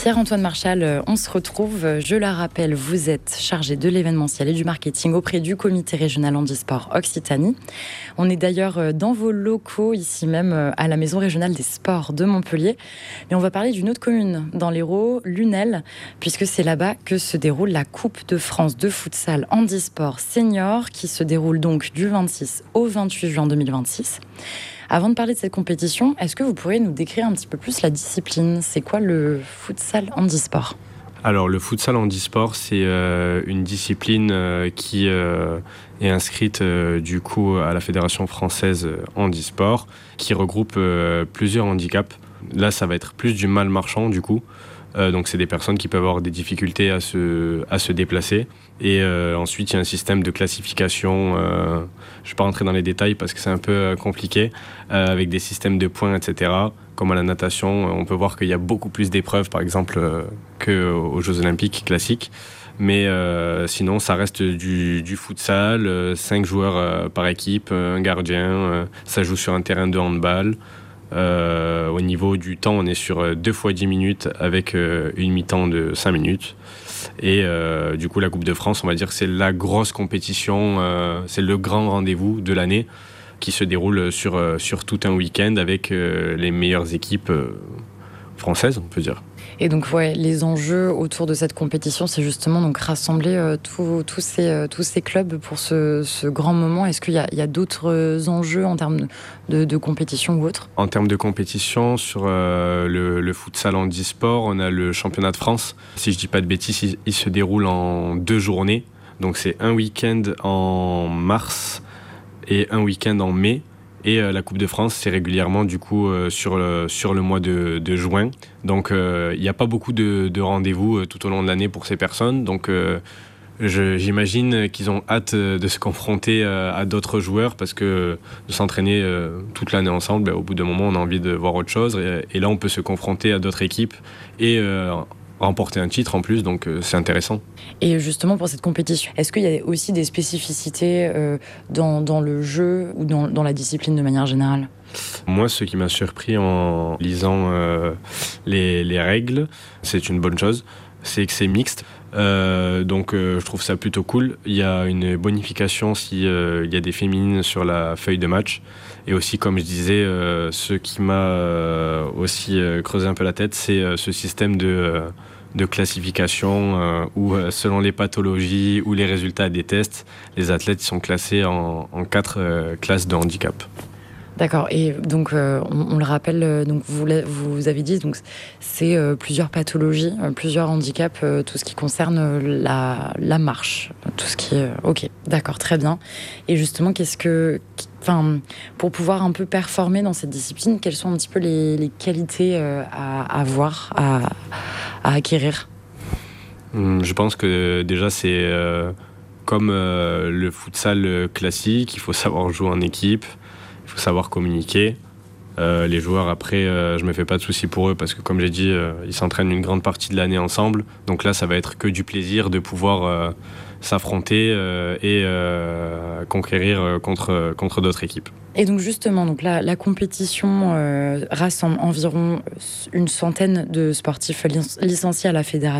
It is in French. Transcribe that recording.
Pierre-Antoine Marchal, on se retrouve. Je la rappelle, vous êtes chargé de l'événementiel et du marketing auprès du comité régional handisport Occitanie. On est d'ailleurs dans vos locaux, ici même à la Maison régionale des sports de Montpellier. Mais on va parler d'une autre commune dans l'Hérault, Lunel, puisque c'est là-bas que se déroule la Coupe de France de futsal handisport senior, qui se déroule donc du 26 au 28 juin 2026. Avant de parler de cette compétition, est-ce que vous pourriez nous décrire un petit peu plus la discipline ? C'est quoi le futsal handisport ? Alors le futsal handisport, c'est une discipline qui est inscrite du coup à la Fédération française handisport, qui regroupe plusieurs handicaps. Là, ça va être plus du mal marchand du coup. Donc c'est des personnes qui peuvent avoir des difficultés à se déplacer. Et ensuite, il y a un système de classification. Je ne vais pas rentrer dans les détails parce que c'est un peu compliqué, avec des systèmes de points, etc. Comme à la natation, on peut voir qu'il y a beaucoup plus d'épreuves, par exemple, qu'aux Jeux Olympiques classiques. Mais sinon, ça reste du futsal, 5 joueurs par équipe, un gardien. Ça joue sur un terrain de handball. Au niveau du temps, on est sur 2 fois 10 minutes avec une mi-temps de 5 minutes. Et du coup, la Coupe de France, on va dire que c'est la grosse compétition, c'est le grand rendez-vous de l'année qui se déroule sur tout un week-end avec les meilleures équipes françaises, on peut dire. Et donc, les enjeux autour de cette compétition, c'est justement donc rassembler tous ces clubs pour ce grand moment. Est-ce qu'il y a d'autres enjeux en termes de compétition ou autre ? En termes de compétition, sur le futsal handisport, on a le championnat de France. Si je ne dis pas de bêtises, il se déroule en 2 journées. Donc c'est un week-end en mars et un week-end en mai. Et la Coupe de France, c'est régulièrement du coup sur le mois de juin. Donc il n'y a pas beaucoup de rendez-vous tout au long de l'année pour ces personnes. Donc j'imagine qu'ils ont hâte de se confronter à d'autres joueurs parce que de s'entraîner toute l'année ensemble, au bout d'un moment, on a envie de voir autre chose. Et là, on peut se confronter à d'autres équipes et remporter un titre en plus, donc c'est intéressant. Et justement pour cette compétition, est-ce qu'il y a aussi des spécificités dans le jeu ou dans la discipline de manière générale ? Moi, ce qui m'a surpris en lisant les règles, c'est une bonne chose, c'est que c'est mixte. Donc je trouve ça plutôt cool. Il y a une bonification s'il y a des féminines sur la feuille de match. Et aussi, comme je disais, ce qui m'a aussi creusé un peu la tête, c'est ce système de classification où selon les pathologies ou les résultats des tests, les athlètes sont classés en 4 classes de handicap. D'accord, et donc on le rappelle, donc vous avez dit, donc c'est plusieurs pathologies, plusieurs handicaps, tout ce qui concerne la marche, tout ce qui est... Ok, d'accord, très bien. Et justement, pour pouvoir un peu performer dans cette discipline, quelles sont un petit peu les qualités à avoir, à acquérir ? Je pense que déjà c'est comme le futsal classique, il faut savoir jouer en équipe. Il faut savoir communiquer. Les joueurs, après, je me fais pas de soucis pour eux parce que, comme j'ai dit, ils s'entraînent une grande partie de l'année ensemble. Donc là, ça va être que du plaisir de pouvoir s'affronter et conquérir contre d'autres équipes. Et donc justement, donc la compétition rassemble environ une centaine de sportifs licenciés à la fédération